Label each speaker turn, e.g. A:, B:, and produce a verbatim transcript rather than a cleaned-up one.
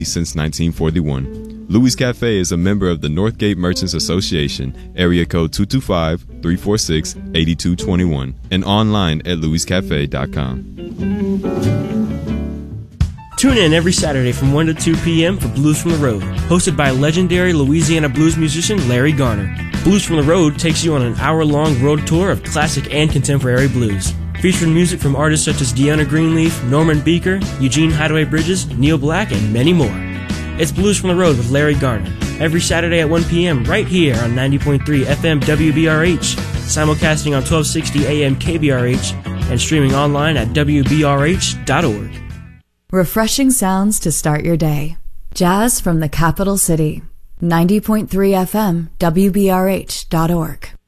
A: since nineteen forty-one. Louis Cafe is a member of the Northgate Merchants Association, area code two two five, three four six, eight two two one, and online at louis cafe dot com.
B: Tune in every Saturday from one to two p.m. for Blues from the Road, hosted by legendary Louisiana blues musician Larry Garner. Blues from the Road takes you on an hour-long road tour of classic and contemporary blues, featuring music from artists such as Deanna Greenleaf, Norman Beaker, Eugene Hideaway Bridges, Neil Black, and many more. It's Blues from the Road with Larry Garner, every Saturday at one p.m. right here on ninety point three F M W B R H, simulcasting on twelve sixty A M K B R H, and streaming online at w b r h dot org.
C: Refreshing sounds to start your day. Jazz from the capital city. ninety point three F M W B R H dot org.